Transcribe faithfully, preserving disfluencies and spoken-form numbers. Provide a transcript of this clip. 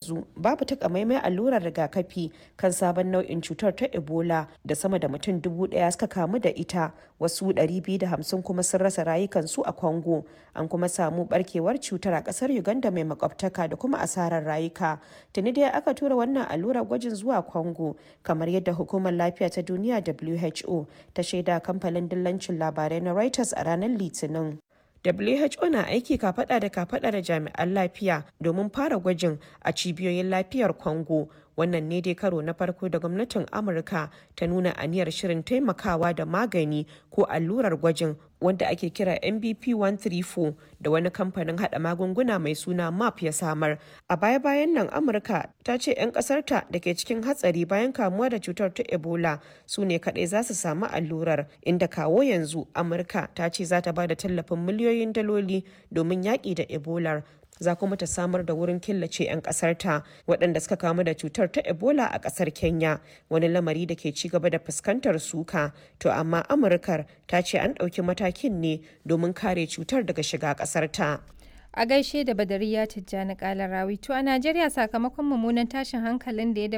yanzu babu takamaimai allurar rigakafi kan sabon nau'in cutar ta Ebola da sama da mutum dubu ɗaya suka kamu da ita, wasu ɗari biyu da hamsin kuma sun rasa rayukansu a Congo. An kuma samu barkewar cutar a ƙasar Uganda mai makwabtaka da kuma asarar rayuka. Tuni dai aka tura wannan allurar gwajin zuwa Congo, kamar yadda Hukumar Lafiya ta Duniya W H O ta shaida kamfanin dillancin labarai na Reuters a ranar Litinin. W H O na aiki kafada da kafada da jami'an lafiya domin fara gwajin a cibiyoyin lafiyar Congo. Wannan ne dai karo na farko da gwamnatin Amurka ta nuna aniyar shirin taimakawa da magani ko allurar gwajin wanda ake kira M B P one three four da wani kamfanin hada magunguna mai suna M A P ya samar. A baya-bayan nan Amurka ta ce 'yan kasarta da ke cikin hatsari bayan kamuwa da cutar ta Ebola su ne kadai za su samu allurar, inda kawo yanzu Amurka ta ce za ta ba da tallafin miliyoyin daloli domin yaƙi da Ebola. Za kuma ta samar da wurin killace 'yan ƙasarta waɗanda suka kamu da cutar ta Ebola a ƙasar Kenya, wani lamari da ke ci gaba da fuskantar suka. To amma Amurkar ta ce an ɗauki matakin ne domin kare cutar daga shiga ƙasarta. A gaishe da Badariya Tijjani Kalarawi. To a Najeriya sakamakon mummunan tashin hankalin da ya